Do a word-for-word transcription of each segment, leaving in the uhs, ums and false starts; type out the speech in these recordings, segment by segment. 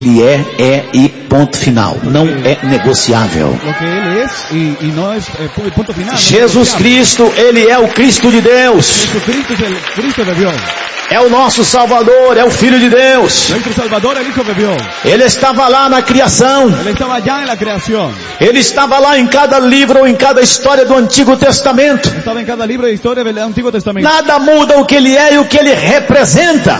Ele é, é e ponto final. Não é negociável. Jesus Cristo, Ele é o Cristo de Deus. É o nosso Salvador, é o Filho de Deus. Ele estava lá na criação. Ele estava lá em cada livro ou em cada história do Antigo Testamento. Nada muda o que Ele é e o que Ele representa.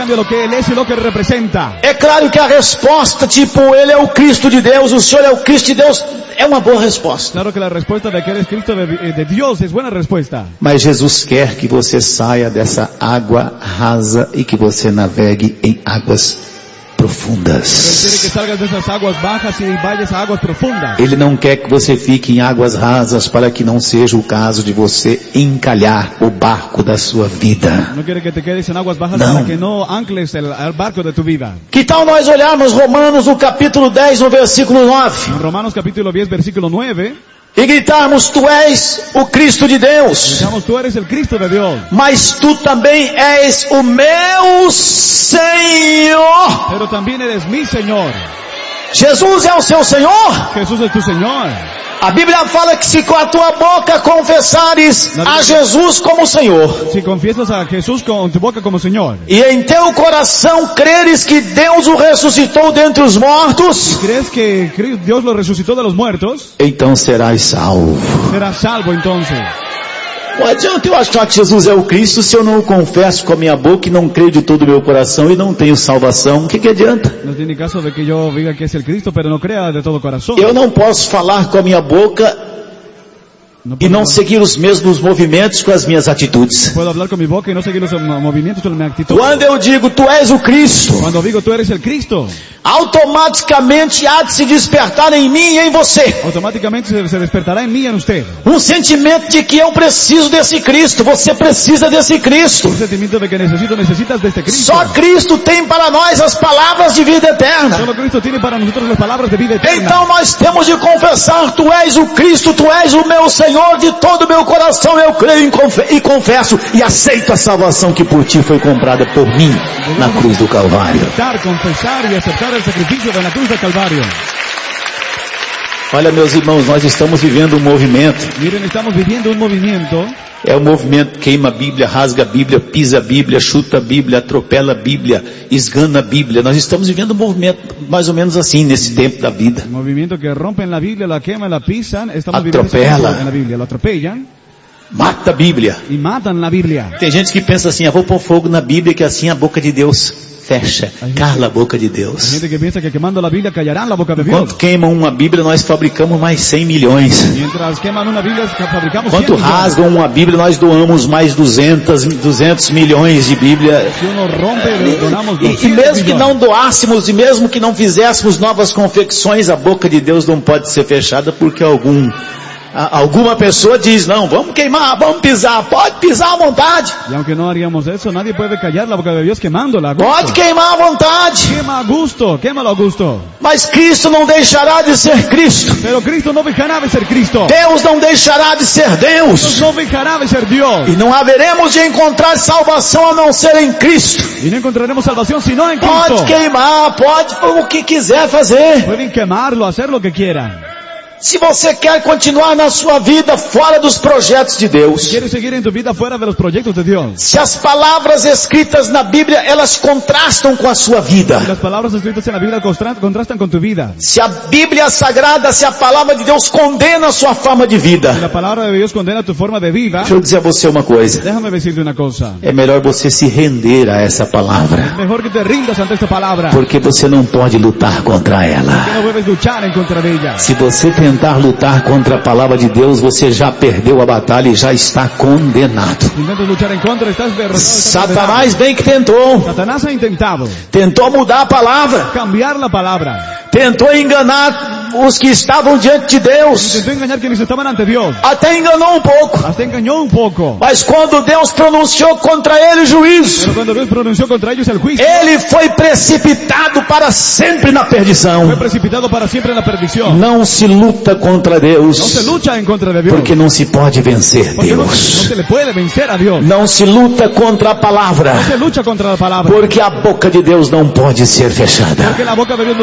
É claro que a resposta, tipo, Ele é o Cristo de Deus, o Senhor é o Cristo de Deus, é uma boa resposta. Claro que a resposta de que eres Cristo de, de Deus é boa resposta. Mas Jesus quer que você saia dessa água rasa e que você navegue em águas profundas. Ele não quer que você fique em águas rasas para que não seja o caso de você encalhar o barco da sua vida. Não quer que te quedes em águas bajas para que não ancles el, el barco de tu vida. Que tal nós olharmos Romanos no capítulo dez, no versículo nove? En Romanos capítulo diez, versículo nueve. E gritarmos, tu és o Cristo de Deus. Gritamos, tu eres el Cristo de Deus. Mas tu também és o meu Senhor. Pero también eres mi Señor. Jesus é o seu Senhor? Jesus é tu Senhor. A Bíblia fala que se com a tua boca confessares a Jesus como Senhor, se confiesas a Jesús con tu boca como Señor, e em teu coração creres que Deus o ressuscitou dentre os mortos, crees que Deus lo resucitó de los muertos, então serás salvo. Serás salvo entonces. Não adianta eu achar que Jesus é o Cristo se eu não o confesso com a minha boca e não creio de todo o meu coração e não tenho salvação. O que que adianta? Não tem caso de que eu diga que é o Cristo, mas não creia de todo o coração. Eu não posso falar com a minha boca no e não seguir os mesmos movimentos com as minhas atitudes. Puedo hablar con mi boca y no seguir los movimientos con mi actitud. Quando eu digo tu és o Cristo, quando digo tu eres el Cristo, automaticamente há de se despertar em mim e em você automaticamente se, se despertará em mim e em você um sentimento de que eu preciso desse Cristo. Você precisa desse Cristo. Um sentimento de que necessito, necessitas deste Cristo. Só Cristo tem para nós as palavras de vida eterna. Só Cristo tem para nós as palavras de vida eterna. Então nós temos de confessar, tu és o Cristo, tu és o meu Senhor, de todo o meu coração eu creio e confesso e aceito a salvação que por ti foi comprada por mim na cruz do Calvário. Confessar e aceitar o sacrifício na cruz do Calvário. Olha, meus irmãos, nós estamos vivendo um movimento. Miren, estamos vivendo um movimento. É o movimento queima a Bíblia, rasga a Bíblia, pisa a Bíblia, chuta a Bíblia, atropela a Bíblia, esgana a Bíblia. Nós estamos vivendo um movimento mais ou menos assim nesse tempo da vida. Um movimento que rompem a Bíblia, la queimam, la pisan, estamos atropela vivendo na Bíblia, la atropellam. Mata a Bíblia. E matam a Bíblia. Tem gente que pensa assim, eu vou pôr fogo na Bíblia que assim a boca de Deus fecha, cala a boca de Deus. Gente que pensa que queimando a Bíblia callarán la boca de Deus. Quando queimam uma Bíblia, nós fabricamos mais cem milhões. Mientras queimam uma Bíblia, fabricamos Quando rasgam uma Bíblia, nós doamos mais duzentos milhões de Bíblia. Se uno rompe, donamos e, e mesmo que não doássemos, e mesmo que não fizéssemos novas confecções, a boca de Deus não pode ser fechada porque algum alguma pessoa diz, não, vamos queimar, vamos pisar, pode pisar à vontade. E aunque não haríamos isso, nadie pode callar a boca de Deus queimándola. Pode queimar à vontade. Queima a gusto, queima a gusto. Mas Cristo não deixará de ser Cristo. Pero Cristo não deixará de ser Cristo. Deus não deixará de ser Deus. Deus não deixará de ser Deus. E não haveremos de encontrar salvação a não ser em Cristo. E não encontraremos salvação senão em Cristo. Pode queimar, pode o que quiser fazer. Podem queimarlo, fazer o que quieram. Se você quer continuar na sua vida fora dos projetos de Deus, quer seguir em tua vida fora dos projetos de Deus, se as palavras escritas na Bíblia elas contrastam com a sua vida, se as palavras escritas na Bíblia contrastam com tua vida, se a Bíblia sagrada, se a palavra de Deus condena a sua forma de vida, se a palavra de Deus condena tu forma de vida, deixa eu dizer a você uma coisa, déjame decirte uma coisa, é melhor você se render a essa palavra, é melhor que te rindas ante esta palavra, porque você não pode lutar contra ela, porque não puedes lutar em contra dela. Se você tentar tentar lutar contra a palavra de Deus, você já perdeu a batalha e já está condenado. Satanás bem que tentou. Satanás ha intentado. Tentou mudar a palavra. Cambiar a palavra. Tentou enganar os que estavam diante de Deus. Tentou enganar quienes estavam ante Deus. Até enganou um pouco. Até enganou um pouco. Mas quando Deus pronunciou contra ele o juízo, Pero quando Deus pronunciou contra eles o juízo, ele foi precipitado para sempre na perdição. Foi precipitado para sempre na perdição. Não se luta luta contra Deus. No se lucha en contra de Dios. Porque não se pode vencer Porque no, no Deus. se le puede vencer a Dios. Não se luta contra a palavra. No se lucha contra la palabra. Porque a boca de Deus não pode ser fechada. Porque la boca de Dios no